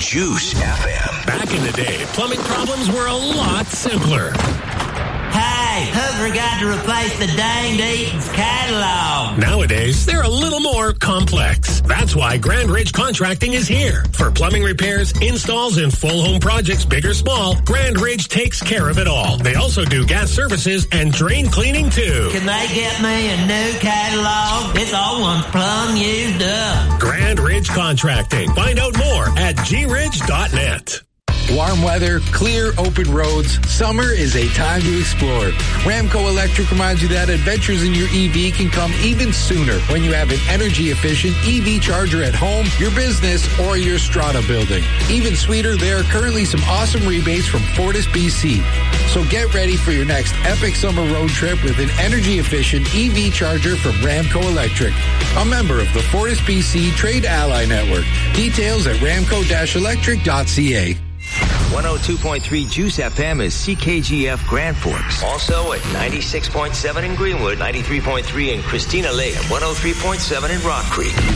Juice FM. Back in the day, plumbing problems were a lot simpler. Hey, who forgot to replace the danged Eaton's catalog? Nowadays, they're a little more complex. That's why Grand Ridge Contracting is here. For plumbing repairs, installs, and full home projects, big or small, Grand Ridge takes care of it all. They also do gas services and drain cleaning, too. Can they get me a new catalog? This old one's plumb used up. Grand Ridge Contracting. Find out more at gridge.net. Warm weather, clear, open roads. Summer is a time to explore. Ramco Electric reminds you that adventures in your EV can come even sooner when you have an energy-efficient EV charger at home, your business, or your strata building. Even sweeter, there are currently some awesome rebates from Fortis BC. So get ready for your next epic summer road trip with an energy-efficient EV charger from Ramco Electric, a member of the Fortis BC Trade Ally Network. Details at ramco-electric.ca. 102.3 Juice FM is CKGF Grand Forks. Also at 96.7 in Greenwood, 93.3 in Christina Lake, and 103.7 in Rock Creek.